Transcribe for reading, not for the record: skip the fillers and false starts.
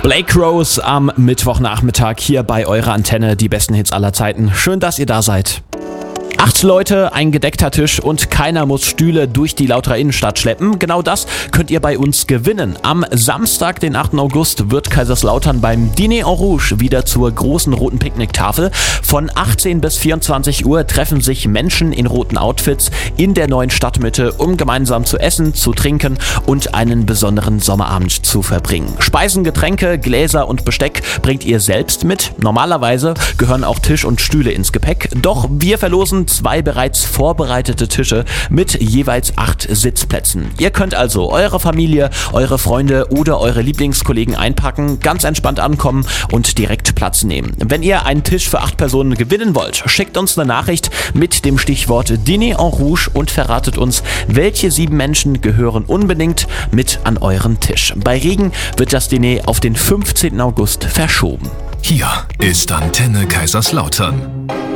Blake Rose am Mittwochnachmittag hier bei eurer Antenne, die besten Hits aller Zeiten. Schön, dass ihr da seid. 8 Leute, ein gedeckter Tisch und keiner muss Stühle durch die Lauterer Innenstadt schleppen. Genau das könnt ihr bei uns gewinnen. Am Samstag, den 8. August, wird Kaiserslautern beim Dîner en Rouge wieder zur großen roten Picknicktafel. Von 18 bis 24 Uhr treffen sich Menschen in roten Outfits in der neuen Stadtmitte, um gemeinsam zu essen, zu trinken und einen besonderen Sommerabend zu verbringen. Speisen, Getränke, Gläser und Besteck bringt ihr selbst mit. Normalerweise gehören auch Tisch und Stühle ins Gepäck, doch wir verlosen 2 bereits vorbereitete Tische mit jeweils 8 Sitzplätzen. Ihr könnt also eure Familie, eure Freunde oder eure Lieblingskollegen einpacken, ganz entspannt ankommen und direkt Platz nehmen. Wenn ihr einen Tisch für 8 Personen gewinnen wollt, schickt uns eine Nachricht mit dem Stichwort Dîner en Rouge und verratet uns, welche 7 Menschen gehören unbedingt mit an euren Tisch. Bei Regen wird das Diner auf den 15. August verschoben. Hier ist Antenne Kaiserslautern.